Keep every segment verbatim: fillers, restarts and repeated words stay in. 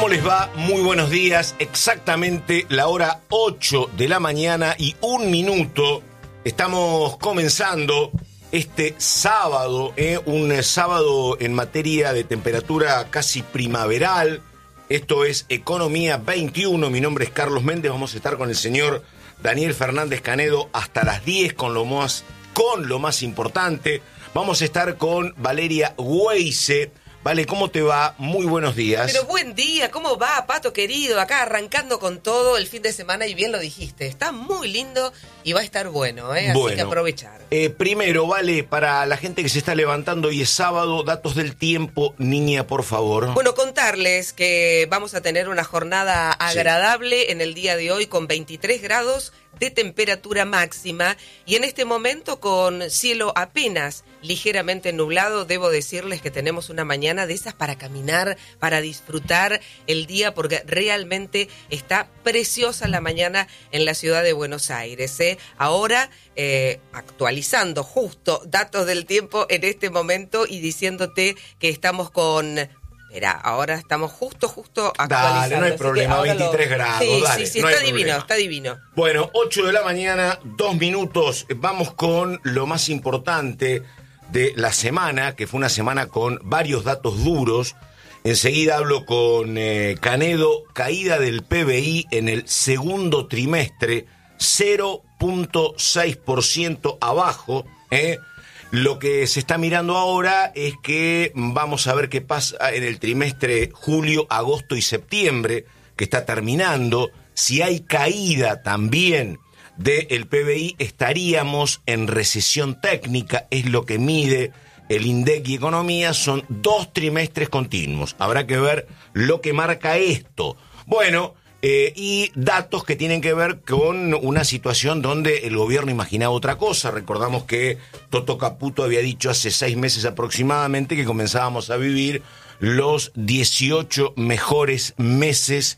¿Cómo les va? Muy buenos días. Exactamente la hora ocho de la mañana y un minuto. Estamos comenzando este sábado, ¿eh? un sábado en materia de temperatura casi primaveral. Esto es Economía veintiuno. Mi nombre es Carlos Méndez. Vamos a estar con el señor Daniel Fernández Canedo hasta las diez con lo más, con lo más importante. Vamos a estar con Valeria Weise. Vale, ¿cómo te va? Muy buenos días. Pero buen día, ¿cómo va, Pato querido? Acá arrancando con todo el fin de semana y bien lo dijiste. Está muy lindo y va a estar bueno, ¿eh? Así bueno, que aprovechar. Eh, primero, Vale, para la gente que se está levantando y es sábado, datos del tiempo, niña, por favor. Bueno, contarles que vamos a tener una jornada agradable sí. en el día de hoy con veintitrés grados de temperatura máxima y en este momento con cielo apenas ligeramente nublado. Debo decirles que tenemos una mañana de esas para caminar, para disfrutar el día, porque realmente está preciosa la mañana en la ciudad de Buenos Aires, ¿eh? Ahora, eh, actualizando justo datos del tiempo en este momento y diciéndote que estamos con... Mira, ahora estamos justo, justo actualizando. Dale, no hay problema, veintitrés lo... grados, sí, dale. Sí, sí, no está hay divino, problema. está divino. Bueno, ocho de la mañana, dos minutos. Vamos con lo más importante de la semana, que fue una semana con varios datos duros. Enseguida hablo con eh, Canedo, caída del P B I en el segundo trimestre, cero punto seis por ciento abajo, ¿eh? Lo que se está mirando ahora es que vamos a ver qué pasa en el trimestre julio, agosto y septiembre, que está terminando. Si hay caída también del P B I, estaríamos en recesión técnica, es lo que mide el INDEC y Economía, son dos trimestres continuos. Habrá que ver lo que marca esto. Bueno... Eh, y datos que tienen que ver con una situación donde el gobierno imaginaba otra cosa. Recordamos que Toto Caputo había dicho hace seis meses aproximadamente que comenzábamos a vivir los dieciocho mejores meses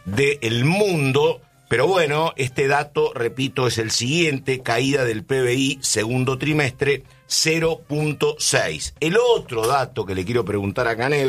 del mundo. Pero bueno, este dato, repito, es el siguiente: caída del P B I segundo trimestre, cero punto seis. El otro dato que le quiero preguntar a Canedo